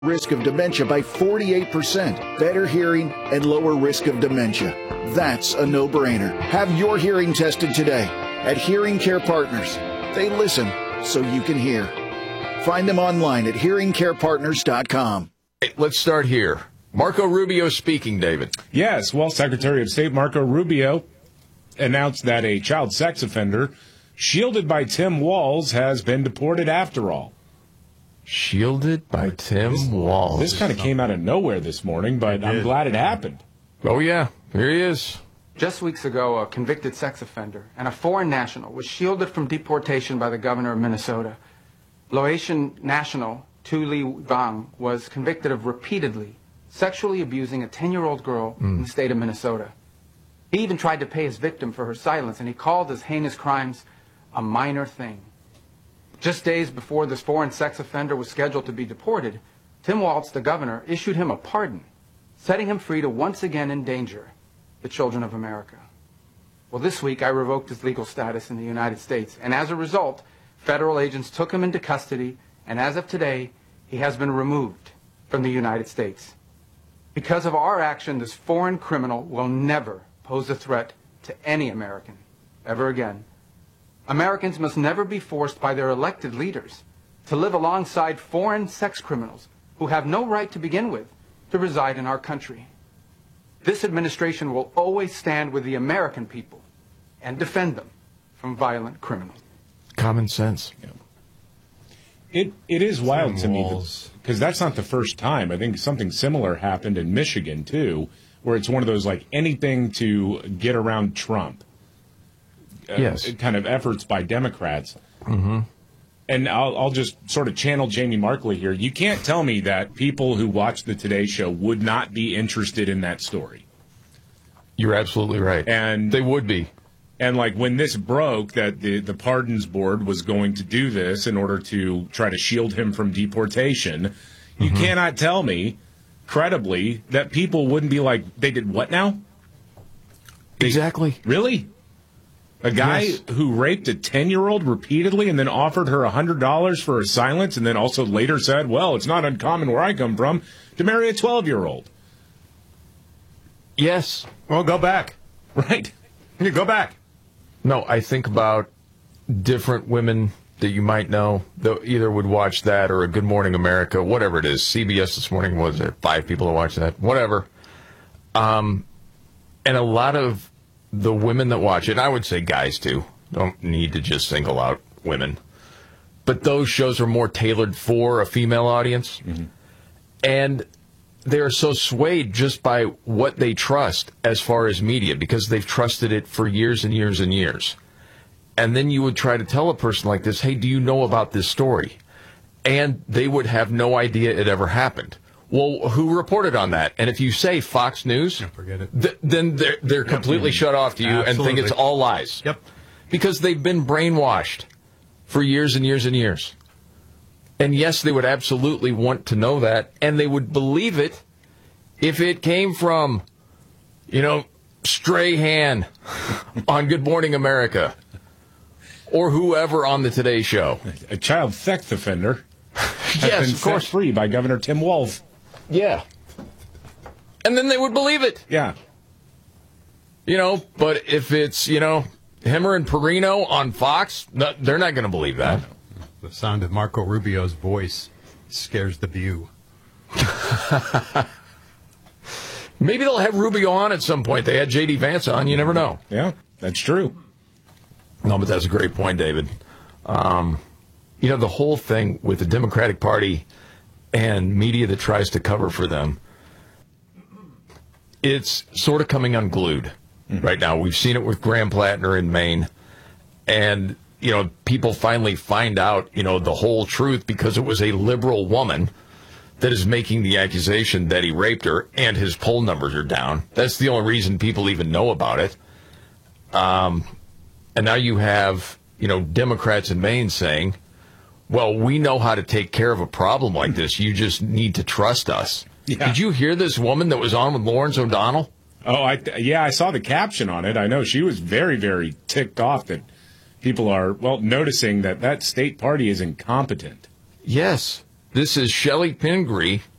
risk of dementia by 48%, better hearing, and lower risk of dementia. That's a no-brainer. Have your hearing tested today at Hearing Care Partners. They listen so you can hear. Find them online at hearingcarepartners.com. Hey, let's start here. Marco Rubio speaking, David. Yes, well, Secretary of State Marco Rubio announced that a child sex offender shielded by Tim Walz has been deported after all. Shielded by Tim Walz. This kind of came out of nowhere this morning, but I'm glad it happened. Oh, yeah. Here he is. Just weeks ago, a convicted sex offender and a foreign national was shielded from deportation by the governor of Minnesota. Laotian national Tu Li Vang was convicted of repeatedly sexually abusing a 10-year-old girl in the state of Minnesota. He even tried to pay his victim for her silence, and he called his heinous crimes a minor thing. Just days before this foreign sex offender was scheduled to be deported, Tim Walz, the governor, issued him a pardon, setting him free to once again endanger the children of America. Well, this week I revoked his legal status in the United States, and as a result, federal agents took him into custody, and as of today, he has been removed from the United States. Because of our action, this foreign criminal will never pose a threat to any American ever again. Americans must never be forced by their elected leaders to live alongside foreign sex criminals who have no right to begin with to reside in our country. This administration will always stand with the American people and defend them from violent criminals. Common sense. It is wild to me because that's not the first time. I think something similar happened in Michigan, too, where it's one of those, like, anything to get around Trump. Yes. Kind of efforts by Democrats. Mm-hmm. And I'll just sort of channel Jamie Markley here. You can't tell me that people who watch the Today Show would not be interested in that story. You're absolutely right. And they would be. And, like, when this broke, that the Pardons Board was going to do this in order to try to shield him from deportation, you cannot tell me, credibly, that people wouldn't be like, they did what now? Exactly. Really? A guy who raped a 10-year-old repeatedly and then offered her $100 for her silence and then also later said, well, it's not uncommon where I come from to marry a 12-year-old. Yes. Well, go back. Right. You go back. No, I think about different women that you might know that either would watch that or a Good Morning America, whatever it is. CBS this morning, was there 5 people that watch that? Whatever. And a lot of the women that watch it, and I would say guys too, don't need to just single out women, but those shows are more tailored for a female audience. And they're so swayed just by what they trust as far as media, because they've trusted it for years and years and years. And then you would try to tell a person like this, hey, do you know about this story? And they would have no idea it ever happened. Well, who reported on that? And if you say Fox News, forget it. Then they're completely shut off to you and think it's all lies. Yep. Because they've been brainwashed for years and years and years. And yes, they would absolutely want to know that, and they would believe it if it came from, Strahan on Good Morning America or whoever on the Today Show. A child sex offender has Yes, been of course. set free by Governor Tim Walz. Yeah. And then they would believe it. Yeah. But if it's, Hemmer and Perino on Fox, they're not going to believe that. The sound of Marco Rubio's voice scares the view. Maybe they'll have Rubio on at some point. They had J.D. Vance on. You never know. Yeah, that's true. No, but that's a great point, David. The whole thing with the Democratic Party and media that tries to cover for them, it's sort of coming unglued right now. We've seen it with Graham Plattner in Maine. And, people finally find out, the whole truth because it was a liberal woman that is making the accusation that he raped her, and his poll numbers are down. That's the only reason people even know about it. And now you have, Democrats in Maine saying, well, we know how to take care of a problem like this. You just need to trust us. Yeah. Did you hear this woman that was on with Lawrence O'Donnell? Oh, I saw the caption on it. I know she was very, very ticked off that people are, noticing that state party is incompetent. Yes. This is Shelley Pingree